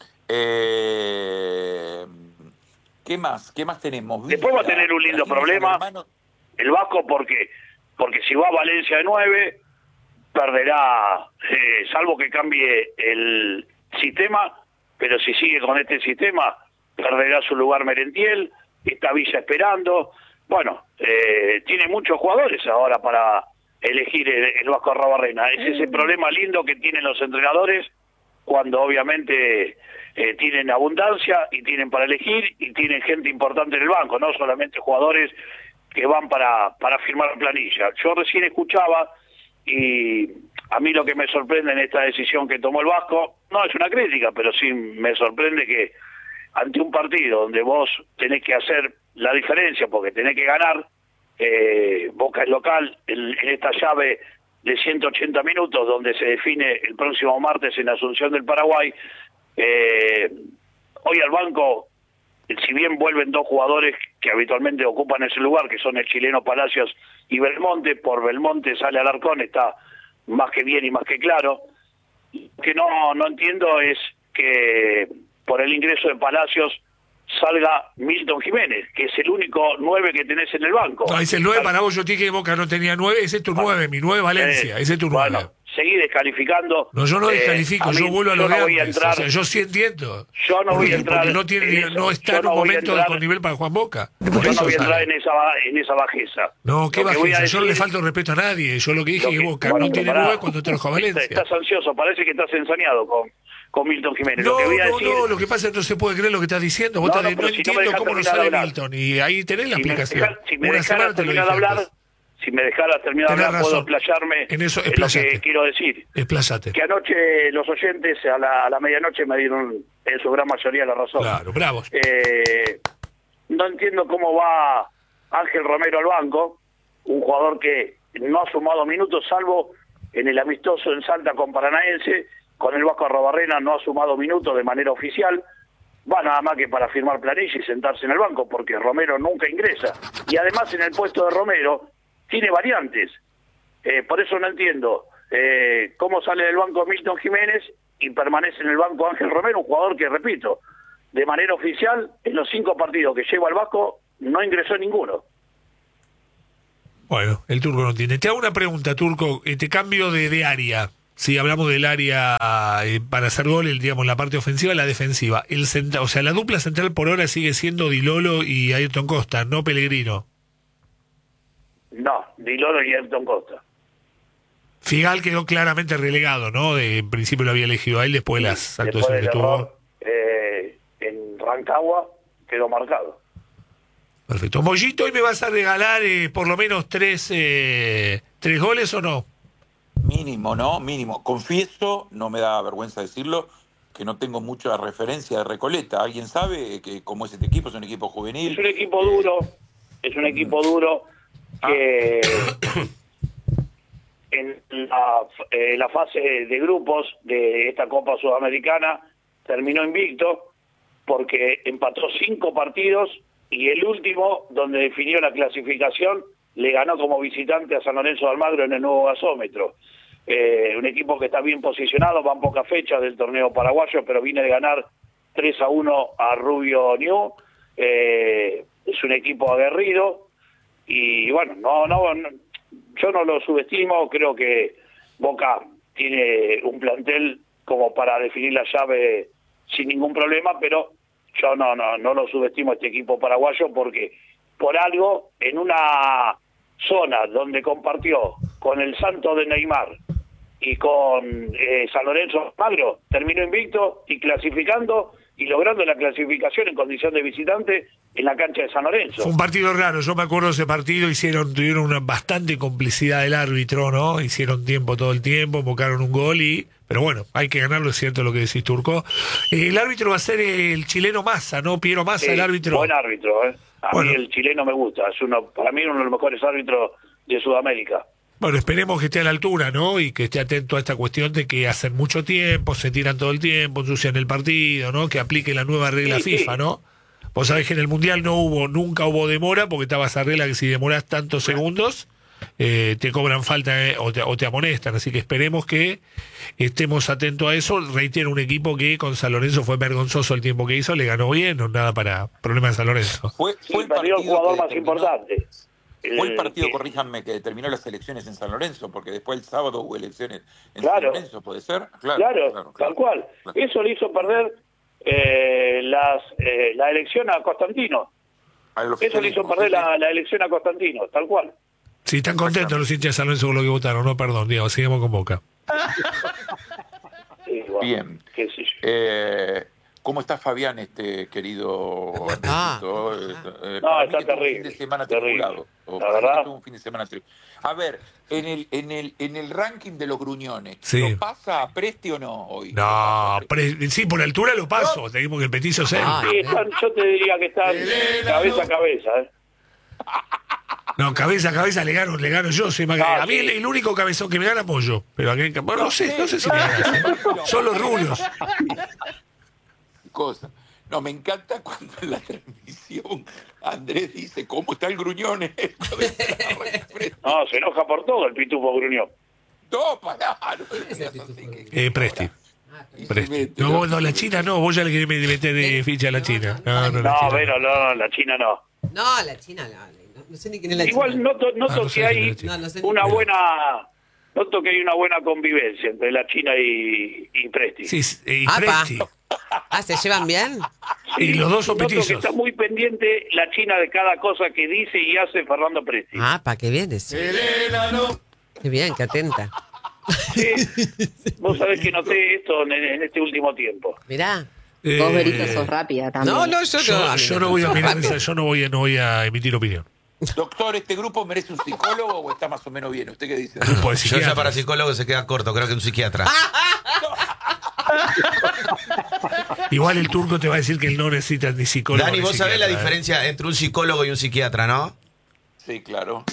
Eh, ¿Qué más? ¿Qué más tenemos? Después va a tener un lindo problema el Vasco porque porque si va a Valencia de nueve perderá, eh, salvo que cambie el sistema, pero si sigue con este sistema perderá su lugar Merentiel, está Villa esperando. Bueno, eh, tiene muchos jugadores ahora para elegir el, el Vasco Arrobarrena. Es ese problema lindo que tienen los entrenadores cuando obviamente eh, tienen abundancia y tienen para elegir y tienen gente importante en el banco, no solamente jugadores que van para, para firmar planilla. Yo recién escuchaba y a mí lo que me sorprende en esta decisión que tomó el Vasco, no es una crítica, pero sí me sorprende que ante un partido donde vos tenés que hacer la diferencia porque tenés que ganar, eh, Boca es local, en, en esta llave de ciento ochenta minutos donde se define el próximo martes en Asunción del Paraguay, eh, hoy al banco, si bien vuelven dos jugadores que habitualmente ocupan ese lugar, que son el chileno Palacios y Belmonte, por Belmonte sale Alarcón, está más que bien y más que claro. Lo que no, no entiendo es que por el ingreso de Palacios salga Milton Jiménez, que es el único nueve que tenés en el banco. No, es el nueve para vos, yo dije que Boca no tenía nueve, ese es tu bueno, nueve, mi nueve Valencia, eh, ese es tu nueve. Bueno, seguí descalificando. No, yo no descalifico, eh, yo vuelvo a lo yo de no voy a antes. entrar, O sea, yo sí entiendo. Yo no porque, voy a entrar porque no, tiene, en eso. no está Yo en un no voy a momento entrar, de con nivel para Juan Boca. Yo Por no eso voy a entrar sale. en esa, ba- en esa bajeza. No, qué Lo que voy a bajeza, yo no le decir- falto respeto a nadie. Yo lo que dije Lo es que- que Boca bueno, no tiene pará. nueve cuando trajo a Valencia. Estás ansioso, parece que estás ensañado con, con Milton Jiménez. No, lo que voy a no, decir, no, lo que pasa es que no se puede creer lo que estás diciendo. Vos No, estás- no, no, pero si no me entiendo dejas cómo no terminar de sale hablar. Milton. Y ahí tenés la si me, explicación. dejar- si me Una dejaras semana te lo terminar dije de hablar, antes. si me dejaras terminar de Tenés hablar, puedo razón. explayarme En eso, en lo explayate. que quiero decir. Explayate. Que anoche los oyentes a la, a la medianoche me dieron en su gran mayoría la razón. Claro, bravos. Eh, no entiendo cómo va Ángel Romero al banco, un jugador que no ha sumado minutos, salvo en el amistoso en Salta con Paranaense, con el Vasco Arrobarrena no ha sumado minutos de manera oficial, va nada más que para firmar planilla y sentarse en el banco, porque Romero nunca ingresa. Y además en el puesto de Romero tiene variantes. Eh, por eso no entiendo eh, cómo sale del banco Milton Jiménez y permanece en el banco Ángel Romero, un jugador que, repito, de manera oficial, en los cinco partidos que lleva al Vasco, no ingresó ninguno. Bueno, el Turco no tiene. Te hago una pregunta, Turco. Eh, te cambio de, de área. Si hablamos del área eh, para hacer goles, digamos, la parte ofensiva, la defensiva. El centra, o sea, la dupla central por ahora sigue siendo Dilolo y Ayrton Costa, no Pellegrino. No, Diloro y Ayrton Costa. Figal quedó claramente relegado, ¿no? De, en principio lo había elegido a él después de las Después actuaciones del que tuvo. error, eh, en Rancagua quedó marcado. Perfecto. Mollito, ¿hoy me vas a regalar eh, por lo menos tres, eh, tres goles o no? Mínimo, ¿no? Mínimo. Confieso, no me da vergüenza decirlo, que no tengo mucha referencia de Recoleta. ¿Alguien sabe que cómo es este equipo? ¿Es un equipo juvenil? Es un equipo duro, es un equipo duro que en la, eh, la fase de grupos de esta Copa Sudamericana terminó invicto porque empató cinco partidos y el último, donde definió la clasificación, le ganó como visitante a San Lorenzo de Almagro en el nuevo gasómetro. Eh, un equipo que está bien posicionado, van pocas fechas del torneo paraguayo, pero viene de ganar tres a uno a Rubio New. Eh, es un equipo aguerrido y bueno, no, no, no, yo no lo subestimo, creo que Boca tiene un plantel como para definir la llave sin ningún problema, pero yo no, no, no lo subestimo a este equipo paraguayo porque por algo en una zona donde compartió con el Santo de Neymar y con eh, San Lorenzo Magro, terminó invicto y clasificando y logrando la clasificación en condición de visitante en la cancha de San Lorenzo. Fue un partido raro, yo me acuerdo de ese partido, hicieron, tuvieron una bastante complicidad del árbitro, ¿no? Hicieron tiempo todo el tiempo, invocaron un gol y... Pero bueno, hay que ganarlo, es cierto lo que decís, Turco. Eh, el árbitro va a ser el chileno Massa, ¿no? Piero Massa, Sí, el árbitro. buen árbitro, ¿eh? A Bueno. mí el chileno me gusta, es uno, para mí uno de los mejores árbitros de Sudamérica. Bueno, esperemos que esté a la altura, ¿no? Y que esté atento a esta cuestión de que hacen mucho tiempo, se tiran todo el tiempo, ensucian el partido, ¿no? Que aplique la nueva regla Sí, FIFA, sí. ¿no? Vos sabés que en el Mundial no hubo, nunca hubo demora, porque estaba esa regla que si demorás tantos segundos, eh, te cobran falta eh, o, te, o te amonestan. Así que esperemos que estemos atentos a eso. Reitero, un equipo que con San Lorenzo fue vergonzoso el tiempo que hizo, le ganó bien, no nada para problemas de San Lorenzo. Fue, Sí, fue el perdió el partido jugador que más determinó- importante. Fue el partido, que- corríjanme, que determinó las elecciones en San Lorenzo, porque después el sábado hubo elecciones en Claro. San Lorenzo, ¿puede ser? Claro, Claro, claro, tal claro. cual. Claro. Eso le hizo perder eh, las, eh, la elección a Constantino. A los Eso le hizo oficialismos, perder sí, sí. la, la elección a Constantino, tal cual. Sí, están contentos los hinchas de San Lorenzo con lo que votaron, no, perdón, Diego, sigamos con Boca. Sí, bueno, Bien. qué sé yo. Eh, ¿Cómo está Fabián, este querido Ah. Ernesto? Eh, eh, No, para está mí que tuvo un terrible, fin de semana terrible. tribulado. O La para mí que verdad. tuvo un fin de semana tribulado. A ver, en el, en el, en el ranking de los gruñones, Sí. ¿lo pasa a Presti o no hoy? No, pre- sí, por altura lo paso, te digo que el petizo es él. Ah. Sí, están- yo te diría que están cabeza a cabeza. ¿eh? No, cabeza a cabeza le gano, le gano yo. Soy más Ah, a mí sí. el, el único cabezón que me gana Pollo. Pero aquel, bueno, no sé, no sé si me gana. Son los rulos. Cosa. No, me encanta cuando en la transmisión Andrés dice, ¿cómo está el gruñón? No, se enoja por todo el pitufo gruñón. No, pará, no me digas así que- Eh, Presti. Y se Presti. mete, No, vos no, la China no, vos ya le querés meter de ficha a la China. No, no, la No, China bueno, no, la China no. No, la China, no, no, no sé ni quién es la Igual China. noto, noto Ah, no que sé quién es hay la China. No, no sé ni una quién es. buena, noto que hay una buena convivencia entre la China y, y Presti. Sí, y Apa. Presti. Ah, ¿se llevan bien? Y los dos son noto que petizos. está muy pendiente la China de cada cosa que dice y hace Fernando Presti. Ah, ¿para qué vienes? Qué bien, qué atenta. Sí. Vos sabés que noté esto en, en este último tiempo. Mirá. Eh, Vos, Verito, sos rápida también. No, no, yo, yo, no. a mí yo me no voy a gustó. mirar esa, yo no voy a, no voy a emitir opinión. Doctor, ¿este grupo merece un psicólogo o está más o menos bien? ¿Usted qué dice? Grupo de Yo ya psiquiatras. para psicólogo se queda corto, creo que un psiquiatra. Igual el turco te va a decir que él no necesita ni psicólogo. Dani, ni vos sabés la psiquiatra, ¿eh? diferencia entre un psicólogo y un psiquiatra, ¿no? Sí, claro.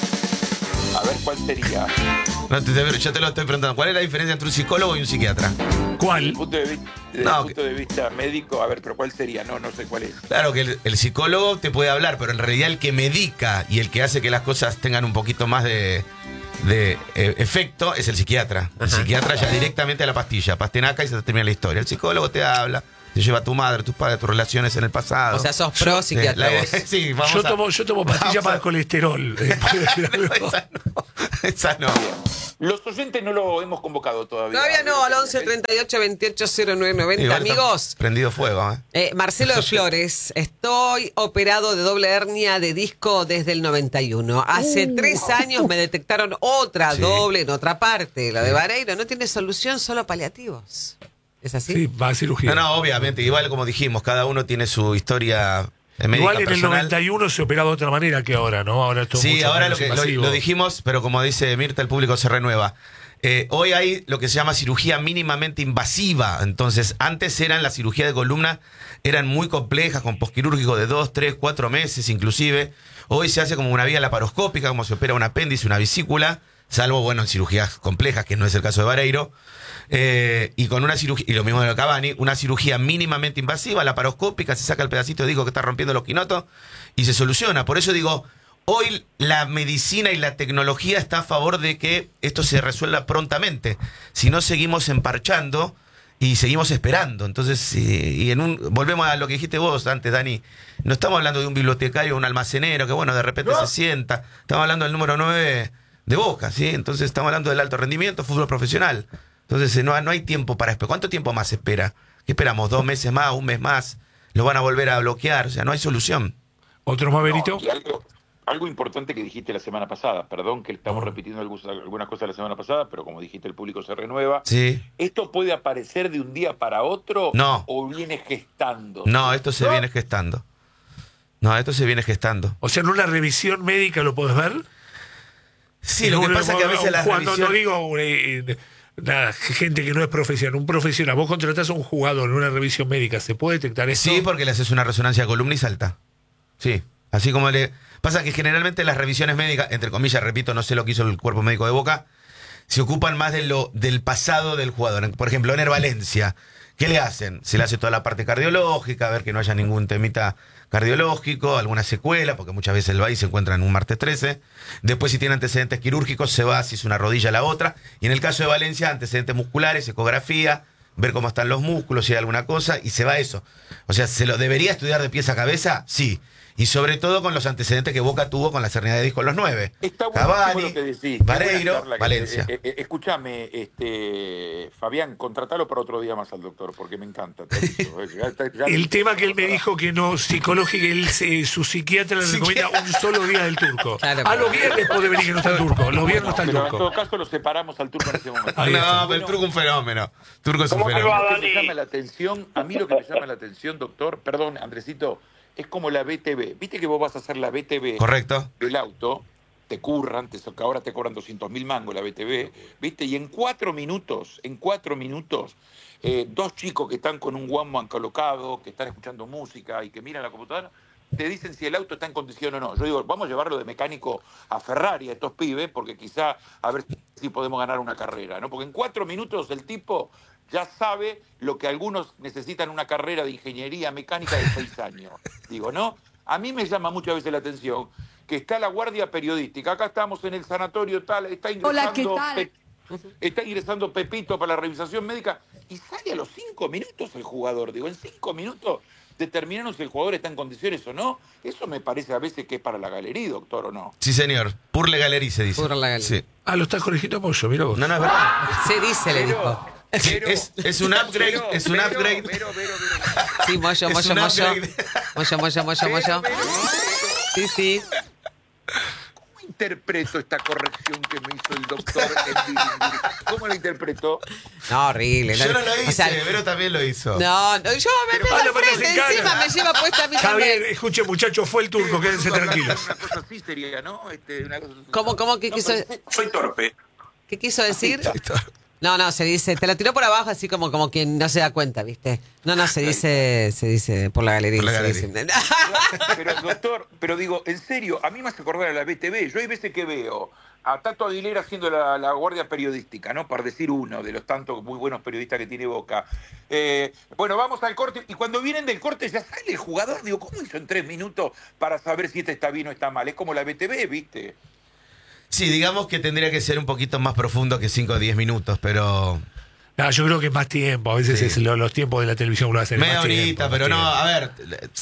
A ver, ¿cuál sería? No, te- te- yo te lo estoy preguntando. ¿Cuál es la diferencia entre un psicólogo y un psiquiatra? Desde el ¿Cuál? punto de, vi- desde No, el punto de vista médico, a ver, pero ¿cuál sería? No, no sé cuál es. Claro que el, el psicólogo te puede hablar, pero en realidad el que medica y el que hace que las cosas tengan un poquito más de, de eh, efecto es el psiquiatra. El psiquiatra ya directamente a la pastilla, pastenaca y se te termina la historia. El psicólogo te habla, te lleva a tu madre, tus padres, tus relaciones en el pasado. O sea, sos pro Eh, psiquiatra la- vos. Sí, vamos Yo a- tomo, yo tomo pastilla vamos para a- el colesterol. Eh, No, esa no. Esa no. Los oyentes no lo hemos convocado todavía. Todavía no, al once treinta y ocho veintiocho cero nueve noventa. Igual está Amigos, Prendido fuego, ¿eh? eh, Marcelo de Flores, estoy operado de doble hernia de disco desde el noventa y uno. Hace tres años me detectaron otra Sí. doble en otra parte. Lo de Vareiro no tiene solución, solo paliativos. ¿Es así? Sí, va a cirugía. No, no, obviamente. Igual como dijimos, cada uno tiene su historia eh, médica Igual en el personal. noventa y uno se operaba de otra manera que ahora, ¿no? Ahora esto es Sí, mucho ahora lo, menos que, lo, invasivo. lo dijimos, pero como dice Mirta, el público se renueva. Eh, hoy hay lo que se llama cirugía mínimamente invasiva. Entonces, antes eran las cirugías de columna, eran muy complejas, con posquirúrgico de dos, tres, cuatro meses inclusive. Hoy se hace como una vía laparoscópica, como se opera un apéndice, una vesícula, salvo, bueno, en cirugías complejas, que no es el caso de Vareiro. Eh, y con una cirugía, y lo mismo de Cavani, una cirugía mínimamente invasiva, laparoscópica, se saca el pedacito de disco que está rompiendo los quinotos y se soluciona. Por eso digo, hoy la medicina y la tecnología está a favor de que esto se resuelva prontamente. Si no, seguimos emparchando y seguimos esperando. Entonces, y, y en un volvemos a lo que dijiste vos antes, Dani. No estamos hablando de un bibliotecario o un almacenero que, bueno, de repente se sienta. Estamos hablando del número nueve de Boca, ¿sí? Entonces, estamos hablando del alto rendimiento, fútbol profesional. Entonces, no, no hay tiempo para esperar. ¿Cuánto tiempo más se espera? ¿Qué esperamos? ¿Dos meses más? ¿Un mes más? lo van a volver a bloquear, o sea, no hay solución. ¿Otro más, Benito? No, y algo, algo importante que dijiste la semana pasada, perdón que estamos repitiendo algunas, algunas cosas de la semana pasada, pero como dijiste, el público se renueva. Sí. ¿Esto puede aparecer de un día para otro? No. ¿O viene gestando? No, esto se ¿No? viene gestando. No, esto se viene gestando. O sea, en una revisión médica lo podés ver. Sí, lo que pasa es que a veces las Cuando no revisiones... digo eh, nada, gente que no es profesional, un profesional, vos contratás a un jugador en una revisión médica, ¿se puede detectar esto? Sí, porque le haces una resonancia a columna y salta. Sí, así como le... Pasa que generalmente las revisiones médicas, entre comillas, repito, no sé lo que hizo el cuerpo médico de Boca, se ocupan más de lo del pasado del jugador. Por ejemplo, Ener Valencia, ¿qué le hacen? Se le hace toda la parte cardiológica, a ver que no haya ningún temita cardiológico, alguna secuela, porque muchas veces él va y se encuentra en un martes trece. Después, si tiene antecedentes quirúrgicos, se va, si es una rodilla, la otra. Y en el caso de Valencia, antecedentes musculares, ecografía, ver cómo están los músculos, si hay alguna cosa, y se va eso. O sea, ¿se lo debería estudiar de pies a cabeza? Sí. Y sobre todo con los antecedentes que Boca tuvo con la hernia de disco en los nueve. Está buenísimo Cavani, lo que decís. Qué Vareiro, buena charla que- Valencia. eh, eh, escúchame, este, Fabián, contratalo para otro día más al doctor, porque me encanta. te aviso. Ya está- ya- El tema que él me dijo que no, psicológico, él, se- su psiquiatra le recomienda un solo día del turco. Claro, A pero- los viernes puede venir que no está el turco. Los viernes no está el Pero en todo turco. caso lo separamos al turco en ese momento. Ahí está. No, pero el Turco es un fenómeno. Turco es un ¿Cómo te fenómeno. va, Lo que me Dani? llama la atención, a mí lo que me llama la atención, doctor, perdón, Andresito, es como la B T V. Viste que vos vas a hacer la B T V Correcto. del auto, te curran, te, que ahora te cobran doscientos mil mangos la B T V, ¿viste? Y en cuatro minutos, en cuatro minutos, eh, dos chicos que están con un Walkman colocado, que están escuchando música y que miran la computadora, te dicen si el auto está en condición o no. Yo digo, vamos a llevarlo de mecánico a Ferrari, a estos pibes, porque quizá a ver si podemos ganar una carrera, ¿no? Porque en cuatro minutos el tipo ya sabe lo que algunos necesitan una carrera de ingeniería mecánica de seis años. Digo, ¿no? A mí me llama muchas veces la atención que está la guardia periodística. Acá estamos en el sanatorio tal, está ingresando, Hola, ¿qué tal? Pe- está ingresando Pepito para la revisación médica y sale a los cinco minutos el jugador. Digo, en cinco minutos determinaron si el jugador está en condiciones o no. Eso me parece a veces que es para la galería, doctor, ¿o no? Sí, señor. Pur Legalerí se dice. Pur Legalerí. Sí. Ah, lo estás corrigiendo Pollo, mira vos. No, no, es verdad. Se dice, le dijo. Pero- Es- es un upgrade, pero- es un pero- upgrade. pero- pero- pero- Sí, moyo, Es moyo, un moyo. upgrade. Moyo, moyo, moyo, moyo. Sí, sí. ¿Cómo interpreto esta corrección que me hizo el doctor en bilingüismo? ¿Cómo lo interpretó? No, horrible. Yo no lo hice, O sea, Vero también lo hizo. no, no, yo me Pero pego ah, al lo pones frente en cara. encima, me lleva puesta a mí Está también. bien, escuche muchachos, fue el turco, quédense tranquilos. Una cosa así sería, ¿no? Este, una cosa- ¿Cómo, cómo, qué No, quiso, pero soy torpe. qué quiso decir? No, no, se dice, te la tiró por abajo así como, como quien no se da cuenta, ¿viste? No, no, se dice, se dice por la galería. Por la se galería. dice. Pero, doctor, pero digo, en serio, a mí me hace acordar a la B T V. Yo hay veces que veo a Tato Aguilera haciendo la, la guardia periodística, ¿no? Para decir uno de los tantos muy buenos periodistas que tiene Boca. Eh, bueno, vamos al corte. Y cuando vienen del corte ya sale el jugador. Digo, ¿cómo hizo en tres minutos para saber si este está bien o está mal? Es como la B T V, ¿viste? Sí, digamos que tendría que ser un poquito más profundo que cinco o diez minutos, pero... No, yo creo que es más tiempo. A veces Sí. es lo- los tiempos de la televisión lo hacen. Media más horita, tiempo, más pero no, tiempo. a ver,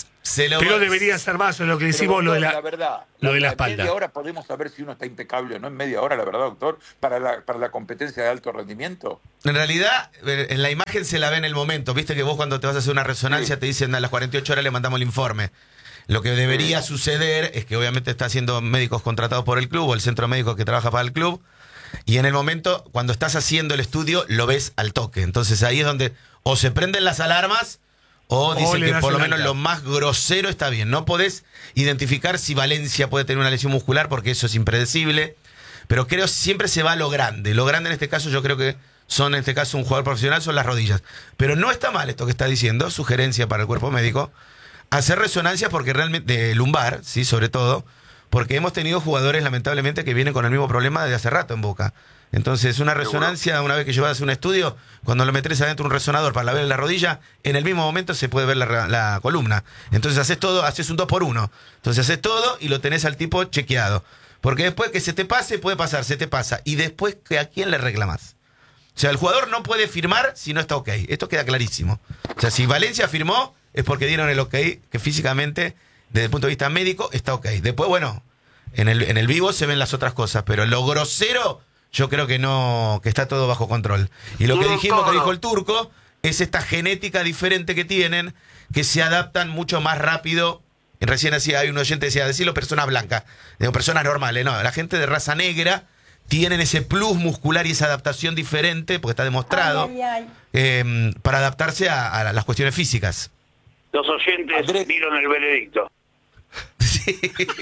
se lo... Pero debería ser más, en lo que Pero, decimos, lo de doctor, la, verdad, lo de la en espalda. media hora podemos saber si uno está impecable o no en media hora, la verdad, doctor, para la, para la competencia de alto rendimiento. En realidad, eh, en la imagen se la ve en el momento. Viste que vos cuando te vas a hacer una resonancia Sí. te dicen a las cuarenta y ocho horas le mandamos el informe. Lo que debería suceder es que obviamente está haciendo médicos contratados por el club o el centro médico que trabaja para el club. Y en el momento, cuando estás haciendo el estudio, lo ves al toque. Entonces ahí es donde o se prenden las alarmas o O dicen le que das por lo el menos alta. lo más grosero está bien. No podés identificar si Valencia puede tener una lesión muscular porque eso es impredecible. Pero creo siempre se va a lo grande. Lo grande en este caso yo creo que son en este caso un jugador profesional, son las rodillas. Pero no está mal esto que está diciendo, sugerencia para el cuerpo médico, hacer resonancias porque realmente, de lumbar, sí, sobre todo, porque hemos tenido jugadores lamentablemente que vienen con el mismo problema desde hace rato en Boca. Entonces, una resonancia, una vez que llevas a hacer un estudio, cuando lo metes adentro un resonador para ver la rodilla, en el mismo momento se puede ver la, la columna. Entonces, haces todo, haces un dos por uno. Entonces, haces todo y lo tenés al tipo chequeado. Porque después que se te pase, puede pasar, se te pasa. Y después, ¿a quién le reclamás? O sea, el jugador no puede firmar si no está ok. Esto queda clarísimo. O sea, si Valencia firmó, es porque dieron el ok, que físicamente, desde el punto de vista médico, está ok. Después, bueno, en el, en el vivo se ven las otras cosas, pero lo grosero, yo creo que no, que está todo bajo control. Y lo que dijimos, que dijo el turco, es esta genética diferente que tienen, que se adaptan mucho más rápido. Recién decía, hay un oyente que decía, decirlo personas blancas, digo, personas normales. No, la gente de raza negra tienen ese plus muscular y esa adaptación diferente, porque está demostrado, Ay, ay, ay. eh, para adaptarse a, a las cuestiones físicas. Los oyentes Andrés. dieron el veredicto. Sí.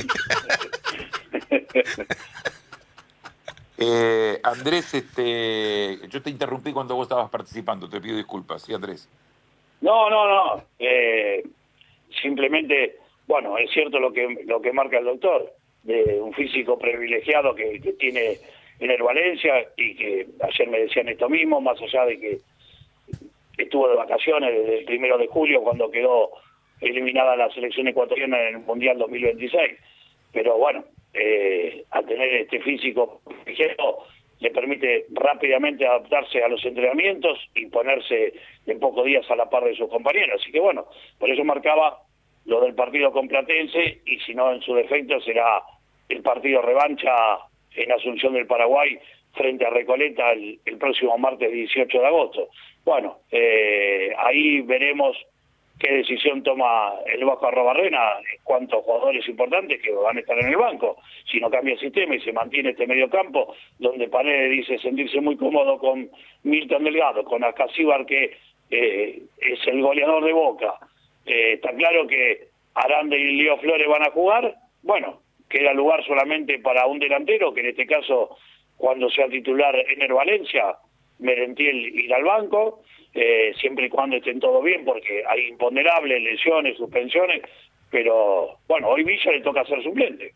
Eh, Andrés, este, yo te interrumpí cuando vos estabas participando, te pido disculpas, ¿sí, Andrés? No, no, no. Eh, simplemente, bueno, es cierto lo que lo que marca el doctor, de un físico privilegiado que, que tiene Ener Valencia, y que ayer me decían esto mismo, más allá de que estuvo de vacaciones desde el primero de julio cuando quedó eliminada la selección ecuatoriana en el Mundial dos mil veintiséis. Pero bueno, eh, al tener este físico privilegiado, le permite rápidamente adaptarse a los entrenamientos y ponerse en pocos días a la par de sus compañeros. Así que bueno, por eso marcaba lo del partido con Platense, y si no, en su defecto será el partido revancha en Asunción del Paraguay frente a Recoleta el, el próximo martes dieciocho de agosto. Bueno, eh, ahí veremos qué decisión toma el Vasco Arrobarrena en cuanto a jugadores importantes que van a estar en el banco. Si no cambia el sistema y se mantiene este medio campo, donde Paredes dice sentirse muy cómodo con Milton Delgado, con Ascasíbar, que eh, es el goleador de Boca. Eh, está claro que Aranda y Leo Flores van a jugar. Bueno, queda lugar solamente para un delantero, que en este caso, cuando sea titular Ener Valencia, Merentiel irá al banco, eh, siempre y cuando estén todo bien, porque hay imponderables, lesiones, suspensiones, pero bueno, hoy Villa le toca ser suplente.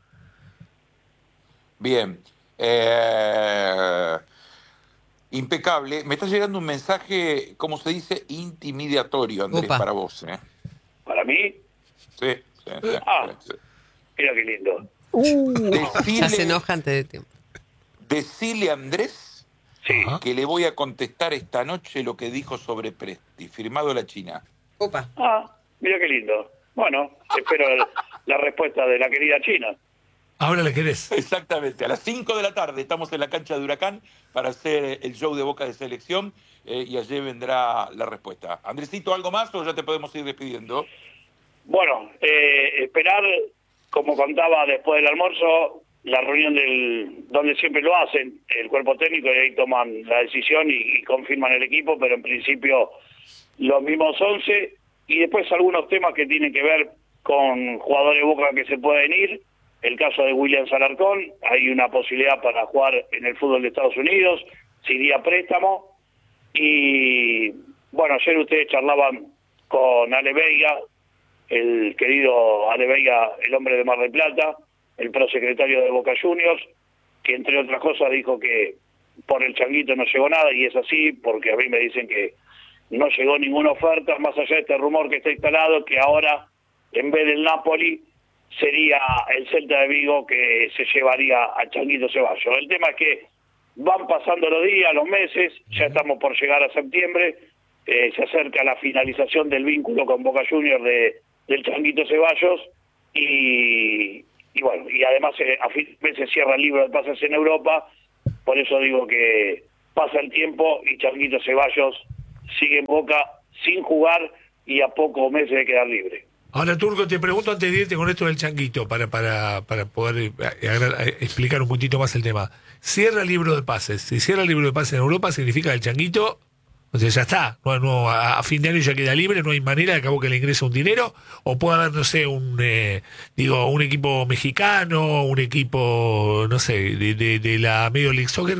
Bien. Eh, impecable. Me está llegando un mensaje, ¿cómo se dice? Intimidatorio, Andrés, Upa. para vos. ¿eh? Para mí, Sí, sí, sí, Ah. sí. mira qué lindo. Ya se Decile, enoja antes de tiempo. decile a Andrés Sí, Ajá. que le voy a contestar esta noche lo que dijo sobre Presti, firmado la China. Upa. ah, mira qué lindo. Bueno, espero la respuesta de la querida China. Ahora le querés. Exactamente, a las cinco de la tarde estamos en la cancha de Huracán para hacer el show de Boca de Selección, eh, y allí vendrá la respuesta. Andresito, ¿algo más o ya te podemos ir despidiendo? Bueno, eh, esperar, como contaba después del almuerzo, la reunión del donde siempre lo hacen, el cuerpo técnico, y ahí toman la decisión y, y confirman el equipo, pero en principio los mismos once, y después algunos temas que tienen que ver con jugadores de Boca que se pueden ir. El caso de William Alarcón, hay una posibilidad para jugar en el fútbol de Estados Unidos, se iría a préstamo. Y bueno, ayer ustedes charlaban con Ale Veiga, el querido Ale Veiga, el hombre de Mar del Plata, el prosecretario de Boca Juniors, que entre otras cosas dijo que por el Changuito no llegó nada, y es así, porque a mí me dicen que no llegó ninguna oferta, más allá de este rumor que está instalado, que ahora, en vez del Napoli, sería el Celta de Vigo que se llevaría al Changuito Ceballos. El tema es que van pasando los días, los meses, ya estamos por llegar a septiembre, eh, se acerca la finalización del vínculo con Boca Juniors de, del Changuito Ceballos, y, y bueno, y además eh, a fin de mes se cierra el libro de pases en Europa. Por eso digo que pasa el tiempo y Changuito Ceballos sigue en Boca sin jugar y a pocos meses de quedar libre. Ahora, Turco, te pregunto antes de irte con esto del Changuito, para, para, para poder eh, agra- eh, explicar un poquitito más el tema. Cierra el libro de pases. Si cierra el libro de pases en Europa, significa que el Changuito, o sea, ya está. No, no, a, a fin de año ya queda libre, no hay manera de que, que le ingrese un dinero. O puede haber, no sé, un eh, digo un equipo mexicano, un equipo, no sé, de, de, de la Major League Soccer